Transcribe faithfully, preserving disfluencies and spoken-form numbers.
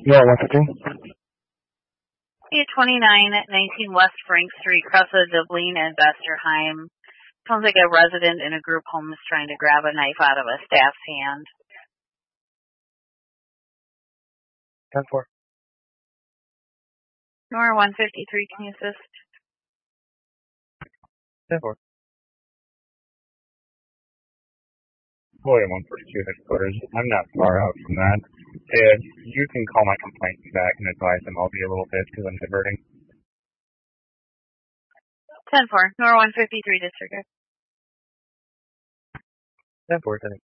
Yeah, one fifteen. twenty-nine nineteen West Frank Street, Cressa, Dublin, and Besterheim. Sounds like a resident in a group home is trying to grab a knife out of a staff's hand. ten four. Nora one fifty-three, can you assist? ten four. William one forty-two headquarters. I'm not far out from that. If you can call my complaint back and advise them I'll be a little bit because I'm diverting. ten four, Nora one fifty-three, disregard. ten four, ten.